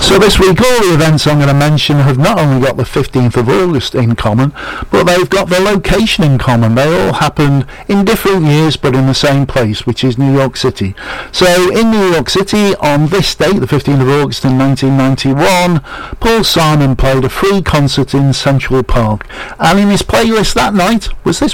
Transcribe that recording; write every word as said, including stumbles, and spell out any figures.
So this week all the events I'm going to mention have not only got the fifteenth of August in common, but they've got the location in common. They all happened in different years but in the same place, which is New York City. So in New York City on this date, the fifteenth of August in nineteen ninety-one, Paul Simon played a free concert in Central Park, and in his playlist that night was this